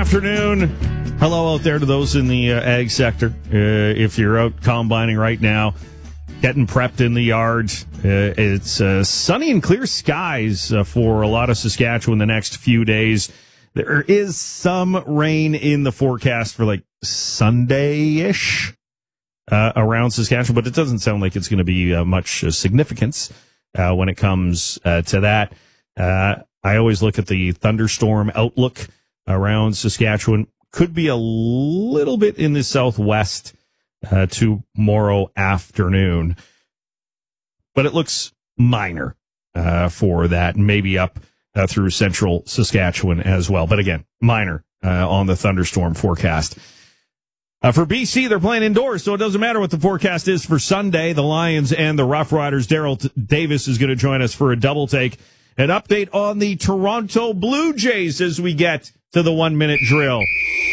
afternoon. Hello out there to those in the ag sector. If you're out combining right now, getting prepped in the yard, it's sunny and clear skies for a lot of Saskatchewan the next few days. There is some rain in the forecast for like Sunday-ish around Saskatchewan, but it doesn't sound like it's going to be much significance when it comes to that. I always look at the thunderstorm outlook around Saskatchewan. Could be a little bit in the southwest tomorrow afternoon, but it looks minor for that, maybe up through central Saskatchewan as well. But again, minor on the thunderstorm forecast. For BC, they're playing indoors, so it doesn't matter what the forecast is for Sunday. The Lions and the Rough Riders. Daryl Davis is going to join us for a double take. An update on the Toronto Blue Jays as we get to the 1 minute drill.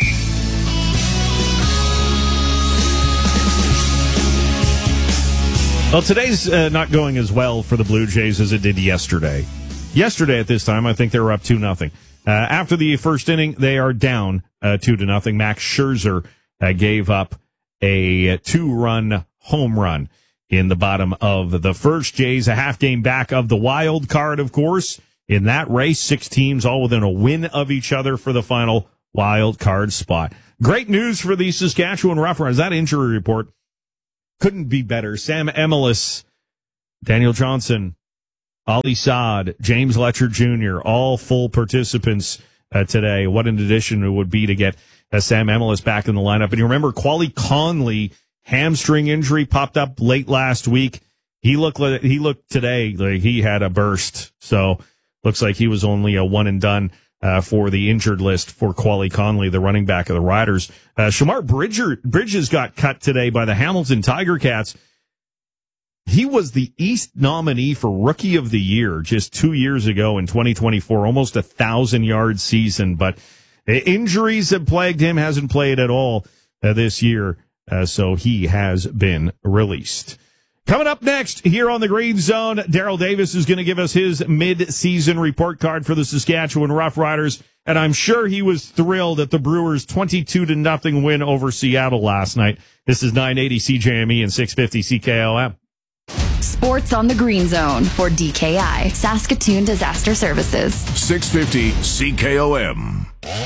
Well, today's not going as well for the Blue Jays as it did yesterday. Yesterday at this time, I think they were up 2-0. After the first inning, they are down 2-0. Max Scherzer gave up a 2-run home run in the bottom of the first. Jays a half game back of the wild card, of course. In that race, 6 teams all within a win of each other for the final wild card spot. Great news for the Saskatchewan Roughriders. That injury report couldn't be better. Sam Emilus, Daniel Johnson, Ali Saad, James Letcher Jr., all full participants today. What an addition it would be to get Sam Emilus back in the lineup. And you remember Quali Conley, hamstring injury popped up late last week. He looked today like he had a burst. So looks like he was only a one and done for the injured list for Quali Conley, the running back of the Riders. Shamar Bridges got cut today by the Hamilton Tiger Cats. He was the East nominee for Rookie of the Year just 2 years ago in 2024, almost 1,000-yard season. But injuries have plagued him, hasn't played at all this year. So he has been released. Coming up next here on the Green Zone, Daryl Davis is going to give us his mid-season report card for the Saskatchewan Roughriders, and I'm sure he was thrilled at the Brewers' 22-0 win over Seattle last night. This is 980 CJME and 650 CKOM. Sports on the Green Zone for DKI, Saskatoon Disaster Services. 650 CKOM.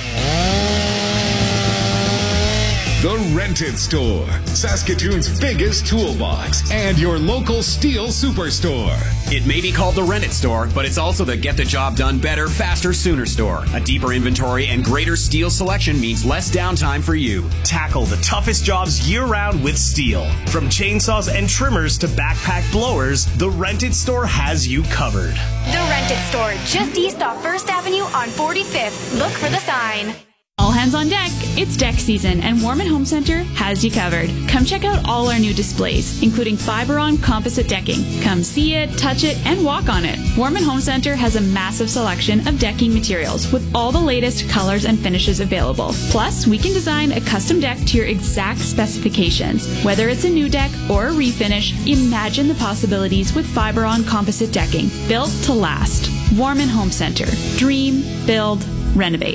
The Rented Store, Saskatoon's biggest toolbox, and your local steel superstore. It may be called the Rented Store, but it's also the get the job done better, faster, sooner store. A deeper inventory and greater steel selection means less downtime for you. Tackle the toughest jobs year-round with steel. From chainsaws and trimmers to backpack blowers, the Rented Store has you covered. The Rented Store, just east off 1st Avenue on 45th. Look for the sign. All hands on deck. It's deck season, and Warman Home Center has you covered. Come check out all our new displays, including Fiberon composite decking. Come see it, touch it, and walk on it. Warman Home Center has a massive selection of decking materials with all the latest colors and finishes available. Plus, we can design a custom deck to your exact specifications. Whether it's a new deck or a refinish, imagine the possibilities with Fiberon composite decking. Built to last. Warman Home Center. Dream, build, renovate.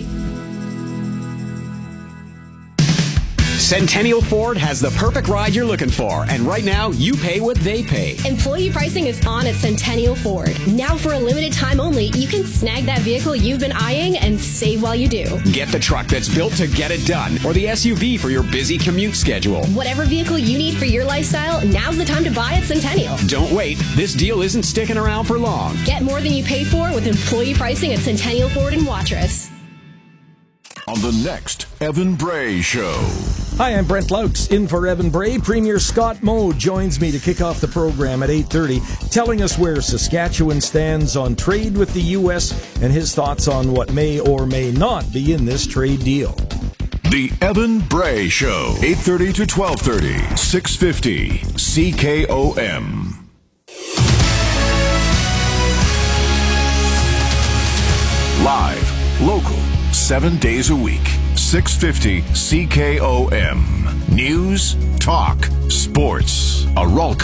Centennial Ford has the perfect ride you're looking for, and right now, you pay what they pay. Employee pricing is on at Centennial Ford. Now for a limited time only, you can snag that vehicle you've been eyeing and save while you do. Get the truck that's built to get it done, or the SUV for your busy commute schedule. Whatever vehicle you need for your lifestyle, now's the time to buy at Centennial. Don't wait. This deal isn't sticking around for long. Get more than you pay for with employee pricing at Centennial Ford in Watrous. On the next Evan Bray Show. Hi, I'm Brent Loucks, in for Evan Bray. Premier Scott Moe joins me to kick off the program at 8:30, telling us where Saskatchewan stands on trade with the U.S. and his thoughts on what may or may not be in this trade deal. The Evan Bray Show, 8:30 to 12:30, 650 CKOM. Live, local, 7 days a week. 650 CKOM. News, talk, sports. A Rolka